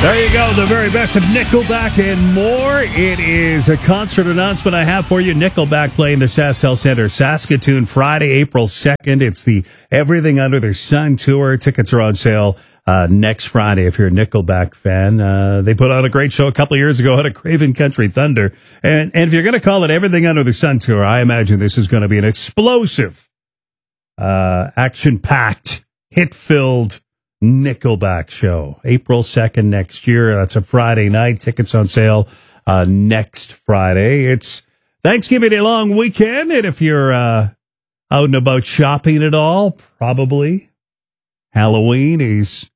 There you go, the very best of Nickelback and more. It is a concert announcement I have for you. Nickelback playing the SaskTel Centre, Saskatoon, Friday, April 2nd. It's the Everything Under the Sun tour. Tickets are on sale next Friday if you're a Nickelback fan. They put on a great show a couple of years ago at a Craven Country Thunder. And if you're going to call it Everything Under the Sun tour, I imagine this is going to be an explosive, action-packed, hit-filled Nickelback show. April 2nd next year. That's a Friday night. Tickets on sale next Friday. It's Thanksgiving Day long weekend, and if you're out and about shopping at all, probably Halloween is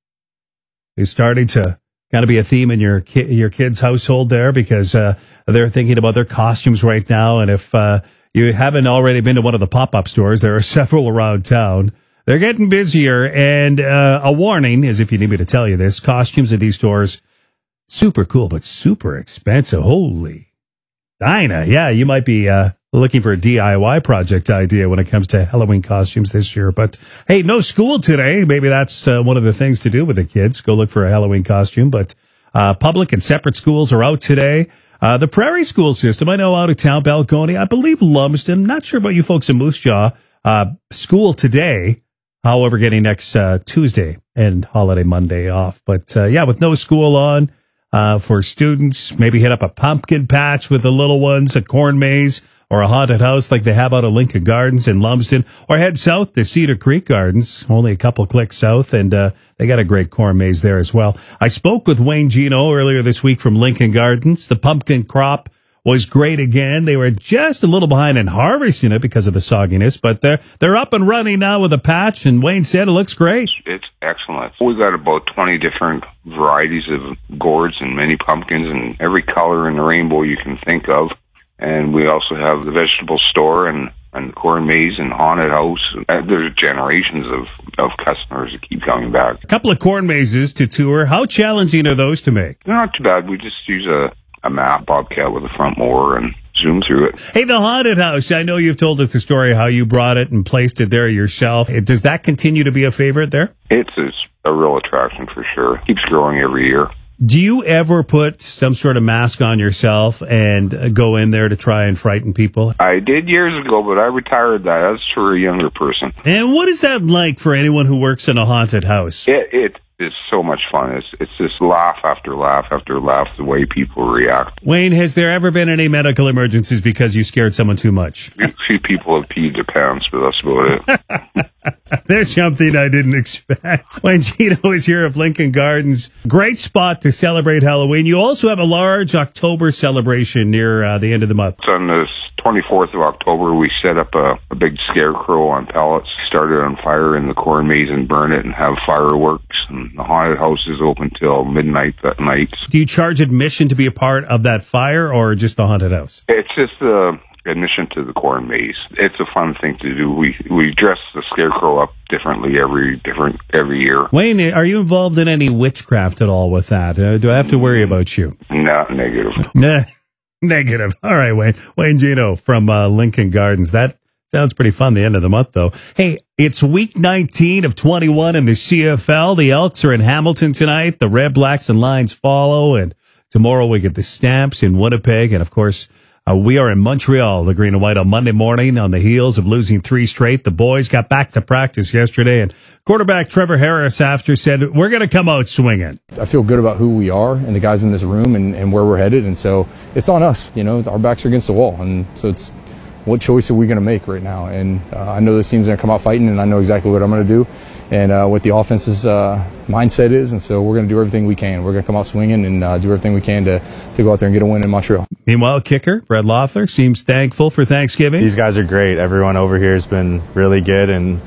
starting to kind of be a theme in your kids' household there, because they're thinking about their costumes right now. And if you haven't already been to one of the pop-up stores, there are several around town. They're getting busier, and a warning is, if you need me to tell you this, costumes at these stores, super cool, but super expensive. Holy Dinah. Yeah, you might be looking for a DIY project idea when it comes to Halloween costumes this year. But, hey, no school today. Maybe that's one of the things to do with the kids. Go look for a Halloween costume. But public and separate schools are out today. The Prairie School System, I know, out of town, Balgonie, I believe Lumsden. Not sure about you folks in Moose Jaw. School today. However, getting next Tuesday and holiday Monday off. But, yeah, with no school on for students, maybe hit up a pumpkin patch with the little ones, a corn maze, or a haunted house like they have out of Lincoln Gardens in Lumsden, or head south to Cedar Creek Gardens, only a couple clicks south, and they got a great corn maze there as well. I spoke with Wayne Gino earlier this week from Lincoln Gardens. The pumpkin crop was great again. They were just a little behind in harvesting it because of the sogginess, but they're up and running now with a patch, and Wayne said it looks great. It's excellent. We've got about 20 different varieties of gourds and many pumpkins and every color in the rainbow you can think of. And we also have the vegetable store and the corn maze and haunted house. There's generations of customers that keep coming back. A couple of corn mazes to tour. How challenging are those to make? They're not too bad. We just use a map, Bobcat with a front mower, and zoom through it. Hey, the haunted house. I know you've told us the story how you brought it and placed it there yourself. Does that continue to be a favorite there? It's a real attraction for sure. It keeps growing every year. Do you ever put some sort of mask on yourself and go in there to try and frighten people? I did years ago, but I retired that. That's for a younger person. And what is that like for anyone who works in a haunted house? It is so much fun. It's just laugh after laugh after laugh, the way people react. Wayne, has there ever been any medical emergencies because you scared someone too much? A few people have peed their pants, but that's about it. There's something I didn't expect. Wayne Gino is here of Lincoln Gardens. Great spot to celebrate Halloween. You also have a large October celebration near the end of the month. It's on the 24th of October. We set up a big scarecrow on pallets, start it on fire in the corn maze and burn it and have fireworks. And the haunted house is open till midnight that night. Do you charge admission to be a part of that fire, or just the haunted house? It's just the admission to the corn maze. It's a fun thing to do. We dress the scarecrow up differently every year. Wayne, are you involved in any witchcraft at all with that? Do I have to worry about you? No, negative. Nah, negative. All right, Wayne. Wayne Gino from Lincoln Gardens. That sounds pretty fun, the end of the month, though. Hey, it's week 19 of 21 in the CFL. The Elks are in Hamilton tonight. The Red, Blacks, and Lions follow, and tomorrow we get the Stamps in Winnipeg, and, of course, we are in Montreal, the Green and White, on Monday morning on the heels of losing 3 straight. The boys got back to practice yesterday, and quarterback Trevor Harris after said, we're going to come out swinging. I feel good about who we are and the guys in this room and where we're headed, and so it's on us. You know, our backs are against the wall, and so it's what choice are we going to make right now? And I know this team's going to come out fighting, and I know exactly what I'm going to do and what the offense's mindset is, and so we're going to do everything we can. We're going to come out swinging and do everything we can to go out there and get a win in Montreal. Meanwhile, kicker Brett Loeffler seems thankful for Thanksgiving. These guys are great. Everyone over here has been really good, and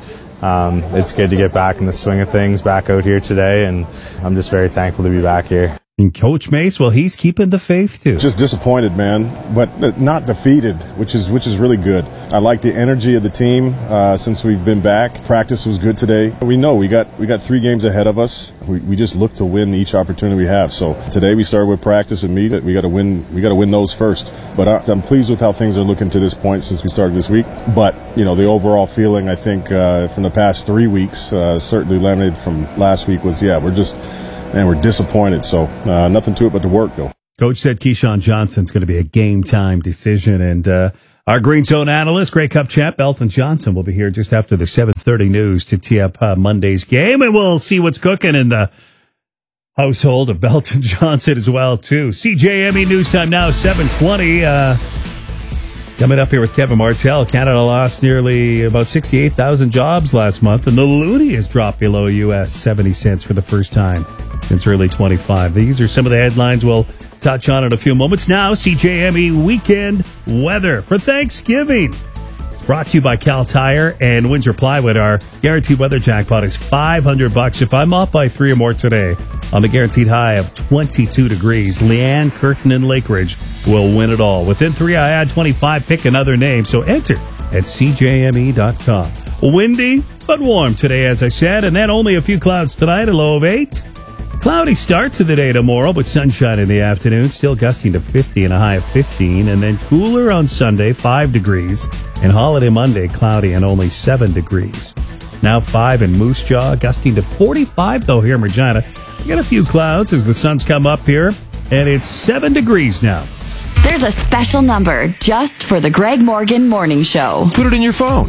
it's good to get back in the swing of things back out here today, and I'm just very thankful to be back here. And Coach Mace, well, he's keeping the faith, too. Just disappointed, man, but not defeated, which is really good. I like the energy of the team since we've been back. Practice was good today. We know we got 3 games ahead of us. We just look to win each opportunity we have. So today we started with practice and meet. We got to win those first. But I'm pleased with how things are looking to this point since we started this week. But you know, the overall feeling, I think, from the past 3 weeks, certainly laminated from last week, was we're and we're disappointed. So nothing to it but to work, though. Coach said Keyshawn Johnson's going to be a game-time decision, and our Green Zone analyst, Grey Cup champ Belton Johnson, will be here just after the 7:30 news to tee up Monday's game, and we'll see what's cooking in the household of Belton Johnson as well, too. CJME News Time now, 7:20. Coming up here with Kevin Martell. Canada lost nearly about 68,000 jobs last month, and the loonie has dropped below U.S. 70 cents for the first time since early 25. These are some of the headlines we'll touch on in a few moments. Now, CJME weekend weather for Thanksgiving. It's brought to you by Cal Tire and Windsor Plywood. Our guaranteed weather jackpot is $500 if I'm off by 3 or more today on the guaranteed high of 22 degrees. Leanne, Curtin, and Lakeridge will win it all. Within 3, I add 25. Pick another name. So enter at CJME.com. Windy, but warm today, as I said, and then only a few clouds tonight, a low of 8. Cloudy start to the day tomorrow, but sunshine in the afternoon, still gusting to 50 and a high of 15, and then cooler on Sunday, 5 degrees, and holiday Monday, cloudy and only 7 degrees. Now 5 in Moose Jaw, gusting to 45, though, here in Regina. You get a few clouds as the sun's come up here, and it's 7 degrees now. There's a special number just for the Greg Morgan Morning Show. Put it in your phone.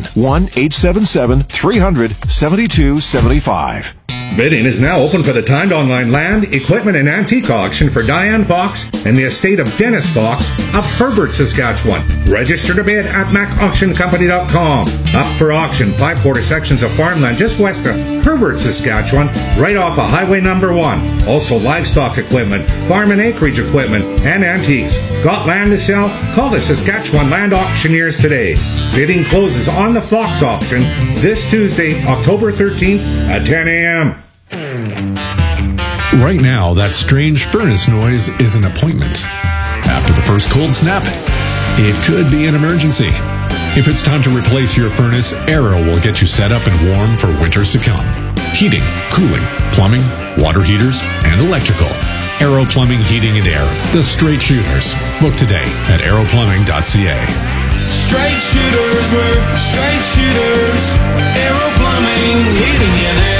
1-877-300-7275. Bidding is now open for the timed online land, equipment, and antique auction for Diane Fox and the estate of Dennis Fox of Herbert, Saskatchewan. Register to bid at macauctioncompany.com. Up for auction, 5/4 sections of farmland just west of Herbert, Saskatchewan, right off of Highway number 1. Also livestock equipment, farm and acreage equipment, and antiques. Got land to sell? Call the Saskatchewan Land Auctioneers today. Bidding closes on the Fox auction this Tuesday, October 13th at 10 a.m. Right now, that strange furnace noise is an appointment. After the first cold snap, it could be an emergency. If it's time to replace your furnace, Arrow will get you set up and warm for winters to come. Heating, cooling, plumbing, water heaters, and electrical. Arrow Plumbing, Heating, and Air. The Straight Shooters. Book today at arrowplumbing.ca. Straight shooters, we're straight shooters. Arrow Plumbing, Heating, and Air.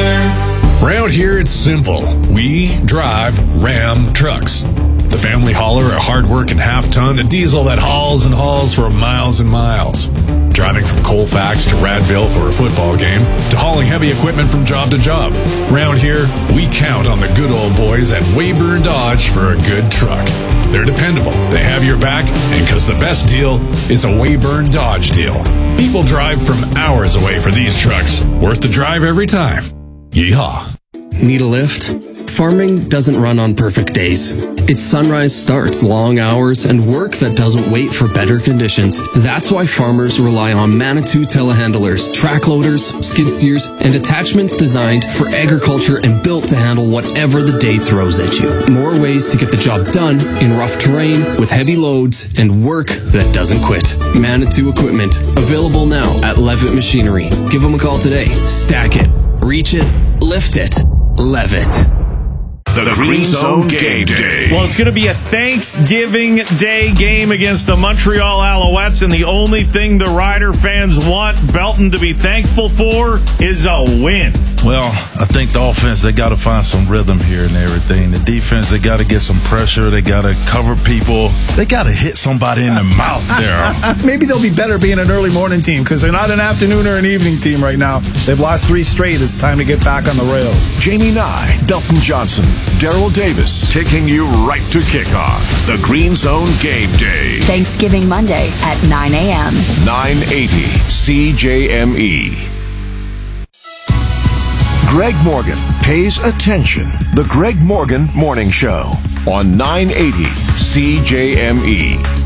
Around here, it's simple. We drive Ram trucks. The family hauler, a hard-working half-ton, a diesel that hauls and hauls for miles and miles. Driving from Colfax to Radville for a football game, to hauling heavy equipment from job to job. Around here, we count on the good old boys at Weyburn Dodge for a good truck. They're dependable, they have your back, and because the best deal is a Weyburn Dodge deal. People drive from hours away for these trucks. Worth the drive every time. Yeehaw. Need a lift? Farming doesn't run on perfect days. Its sunrise starts, long hours, and work that doesn't wait for better conditions. That's why farmers rely on Manitou telehandlers, track loaders, skid steers, and attachments designed for agriculture and built to handle whatever the day throws at you. More ways to get the job done in rough terrain with heavy loads and work that doesn't quit. Manitou equipment, available now at Levitt Machinery. Give them a call today. Stack it, reach it, lift it, lev it. The Green Zone Game Day. Well, it's going to be a Thanksgiving Day game against the Montreal Alouettes, and the only thing the Rider fans want Belton to be thankful for is a win. Well, I think the offense, they got to find some rhythm here and everything. The defense, they got to get some pressure. They got to cover people. They got to hit somebody in the mouth there. Maybe they'll be better being an early morning team because they're not an afternoon or an evening team right now. They've lost 3 straight. It's time to get back on the rails. Jamie Nye, Belton Johnson, Daryl Davis, taking you right to kickoff. The Green Zone Game Day. Thanksgiving Monday at 9 a.m. 980 CJME. Greg Morgan pays attention. The Greg Morgan Morning Show on 980 CJME.